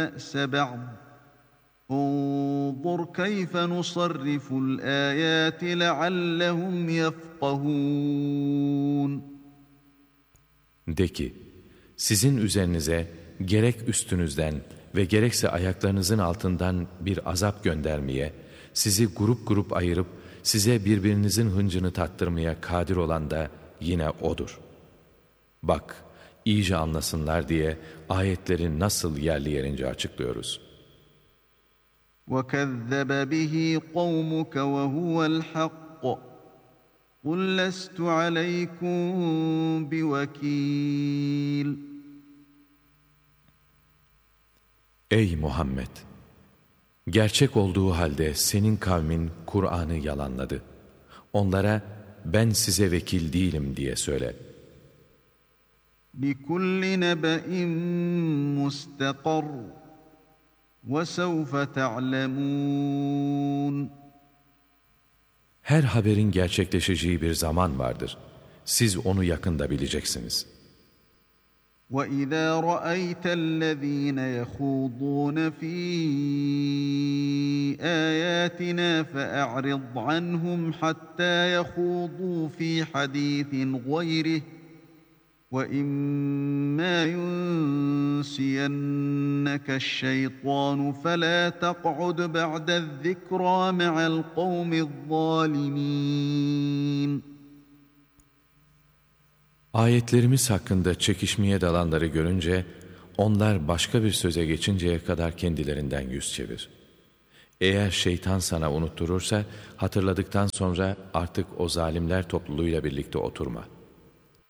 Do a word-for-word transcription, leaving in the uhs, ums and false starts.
بَأْسَ بَعْضٍ انظُرْ كَيْفَ نُصَرِّفُ الْآيَاتِ لَعَلَّهُمْ يَفْقَهُونَ. De ki, sizin üzerinize gerek üstünüzden ve gerekse ayaklarınızın altından bir azap göndermeye, sizi grup grup ayırıp size birbirinizin hıncını tattırmaya kadir olan da yine O'dur. Bak, iyice anlasınlar diye ayetleri nasıl yerli yerince açıklıyoruz. وَكَذَّبَ بِهِ قَوْمُكَ وَهُوَ الْحَقُّ قُلْ لَسْتُ عَلَيْكُمْ بِوَكِيلٍ. Ey Muhammed! Gerçek olduğu halde senin kavmin Kur'an'ı yalanladı. Onlara ben size vekil değilim diye söyle. لِكُلِّ نَبَإٍ مُسْتَقَرٌّ وَسَوْفَ تَعْلَمُونَ. Her haberin gerçekleşeceği bir zaman vardır. Siz onu yakında bileceksiniz. وَإِذَا رَأَيْتَ الَّذ۪ينَ يَخُوضُونَ ف۪ي آيَاتِنَا فَأَعْرِضْ عَنْهُمْ حَتَّى يَخُوضُوا ف۪ي حَد۪يثٍ غَيْرِهِ وَإِمَّا يُنْسِيَنَّكَ الشَّيْطَانُ فَلَا تَقْعُدْ بَعْدَ الذِّكْرَى مَعَ الْقَوْمِ الظَّالِمِينَ. Ayetlerimiz hakkında çekişmeye dalanları görünce, onlar başka bir söze geçinceye kadar kendilerinden yüz çevir. Eğer şeytan sana unutturursa, hatırladıktan sonra artık o zalimler topluluğuyla birlikte oturma.